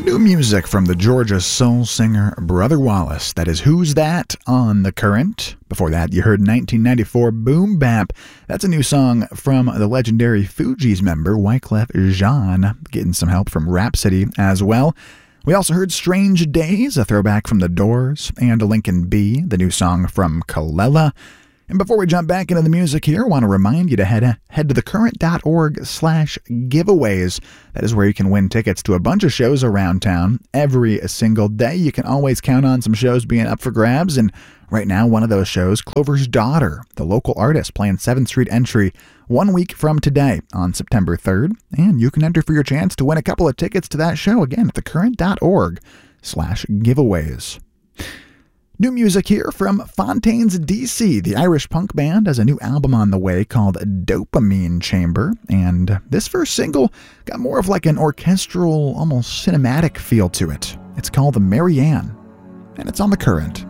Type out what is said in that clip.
New music from the Georgia soul singer Brother Wallace. That is Who's That on The Current. Before that, you heard 1994 Boom Bap. That's a new song from the legendary Fugees member Wyclef Jean, getting some help from Rhapsody as well. We also heard Strange Days, a throwback from The Doors, and Lincoln B, the new song from Kalela. And before we jump back into the music here, I want to remind you to head to thecurrent.org/giveaways. That is where you can win tickets to a bunch of shows around town every single day. You can always count on some shows being up for grabs. And right now, one of those shows, Clover's Daughter, the local artist playing 7th Street Entry 1 week from today on September 3rd. And you can enter for your chance to win a couple of tickets to that show again at thecurrent.org/giveaways. New music here from Fontaines DC. The Irish punk band has a new album on the way called Dopamine Chamber, and this first single got more of like an orchestral, almost cinematic feel to it. It's called The Marianne, and it's on The Current.